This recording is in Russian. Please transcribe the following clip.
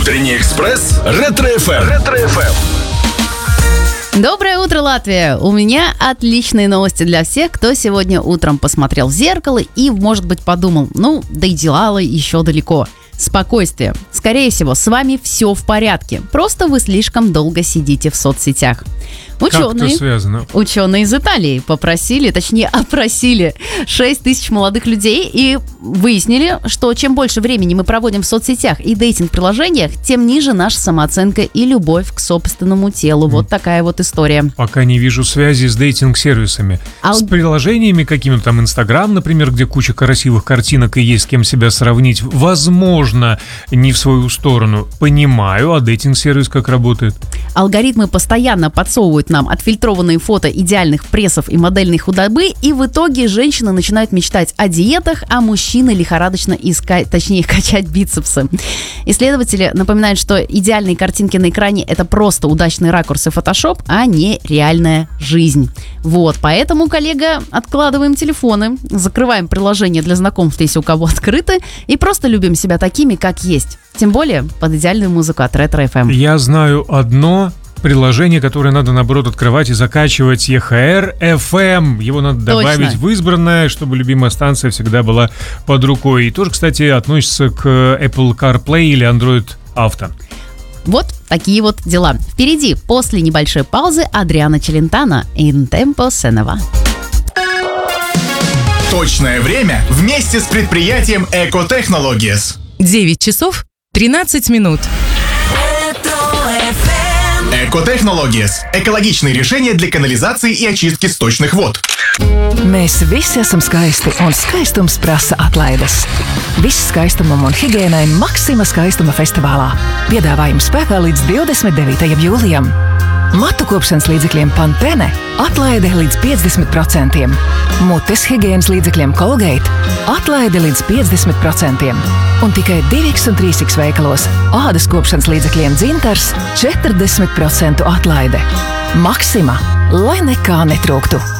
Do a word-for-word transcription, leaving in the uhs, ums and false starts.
Утренний экспресс Ретро-эф эм. Ретро-эф эм. Доброе утро, Латвия! У меня отличные новости для всех, кто сегодня утром посмотрел в зеркало и, может быть, подумал, ну, до идеала еще далеко. Спокойствие. Скорее всего, с вами все в порядке. Просто вы слишком долго сидите в соцсетях. Ученые, как это связано? Ученые из Италии попросили, точнее опросили шесть тысяч молодых людей и выяснили, что чем больше времени мы проводим в соцсетях и дейтинг-приложениях, тем ниже наша самооценка и любовь к собственному телу. Mm. Вот такая вот история. Пока не вижу связи с дейтинг-сервисами. А... С приложениями какими-то там Инстаграм, например, где куча красивых картинок и есть с кем себя сравнить. Возможно, не в свою сторону. Понимаю, а дейтинг-сервис как работает? Алгоритмы постоянно подсовывают нам отфильтрованные фото идеальных прессов и модельной худобы, и в итоге женщины начинают мечтать о диетах, а мужчины лихорадочно искать, точнее, качать бицепсы. Исследователи напоминают, что идеальные картинки на экране — это просто удачный ракурс и фотошоп, а не реальная жизнь. Вот, поэтому, коллега, откладываем телефоны, закрываем приложения для знакомств, если у кого открыты, и просто любим себя такими, как есть. Тем более под идеальную музыку от Ретро-эф эм. Я знаю одно приложение, которое надо, наоборот, открывать и закачивать. и эйч ар эф эм. Его надо добавить Точно. в избранное, чтобы любимая станция всегда была под рукой. И тоже, кстати, относится к Apple CarPlay или Android Auto. Вот такие вот дела. Впереди, после небольшой паузы, Адриано Челентано «In Tempo se ne va». Точное время вместе с предприятием Eco Technologies. девять часов тринадцать минут. Eco Technologies – экологичные решения для канализации и очистки сточных вод. Mēs visi esam skaisti, un skaistums prasa atlaides. Viss skaistumam un higiēnai Maxima skaistuma festivālā. Piedāvājums spēkā līdz divdesmit devītajam jūlijam. Matu kopšanas līdzekļiem Pantene atlaide līdz piecdesmit procentiem. Mutes higiēnas līdzekļiem Colgate atlaide līdz piecdesmit procentiem. Un tikai divi un trīs veikalos ādas kopšanas līdzekļiem Dzintars četrdesmit procentu atlaide. Maxima, lai nekā netrūktu.